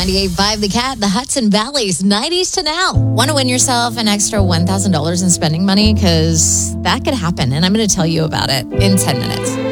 98.5 The Cat, the Hudson Valley's 90s to now. Want to win yourself an extra $1,000 in spending money? Because that could happen, and I'm going to tell you about it in 10 minutes.